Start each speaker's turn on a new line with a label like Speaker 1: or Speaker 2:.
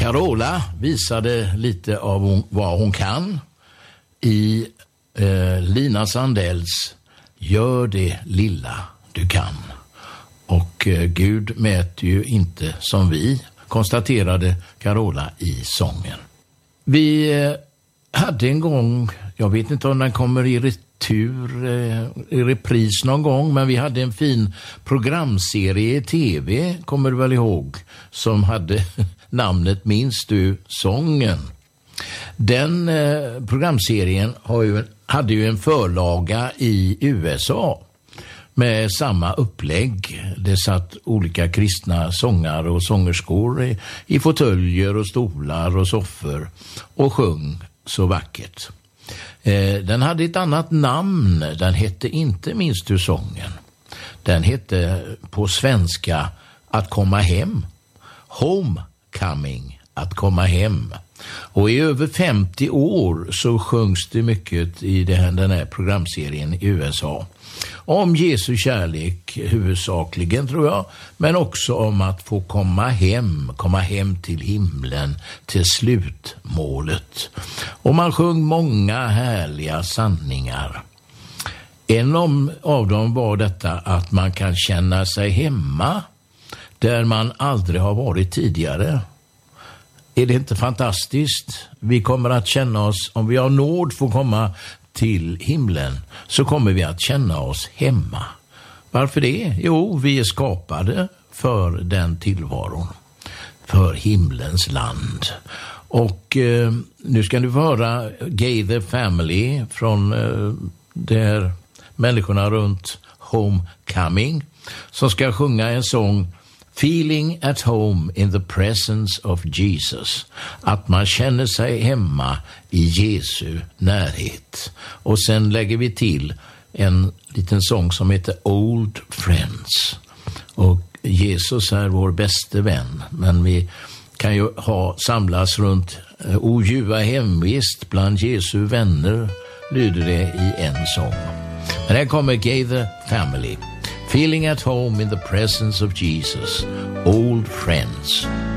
Speaker 1: Carola visade lite av vad hon kan i Lina Sandells Gör det lilla du kan. Och Gud mäter ju inte som vi, konstaterade Carola i sången. Vi hade en gång, jag vet inte om den kommer i repris någon gång, men vi hade en fin programserie i tv, kommer du väl ihåg, som hade namnet Minns du sången? Den programserien hade ju en förlaga i USA med samma upplägg. Det satt olika kristna sångare och sångerskor i fåtöljer och stolar och soffor och sjöng så vackert. Den hade ett annat namn. Den hette inte Minns du sången. Den hette på svenska Att komma hem. Homecoming, att komma hem. Och i över 50 år så sjöngs det mycket i den här programserien i USA. Om Jesu kärlek huvudsakligen, tror jag, men också om att få komma hem till himlen, till slutmålet. Och man sjöng många härliga sanningar. En av dem var detta att man kan känna sig hemma där man aldrig har varit tidigare. Är det inte fantastiskt? Vi kommer att känna oss, om vi har nåd får komma till himlen, så kommer vi att känna oss hemma. Varför det? Jo, vi är skapade för den tillvaron, för himlens land. Och nu ska du få höra Gaither Family från där människorna runt Homecoming, som ska sjunga en sång Feeling at home in the presence of Jesus. Att man känner sig hemma i Jesu närhet. Och sen lägger vi till en liten sång som heter Old Friends. Och Jesus är vår bäste vän. Men vi kan ju samlas runt O ljuva hemvist bland Jesu vänner, lyder det i en sång. Men här kommer Gaither Family. Feeling at home in the presence of Jesus, old friends.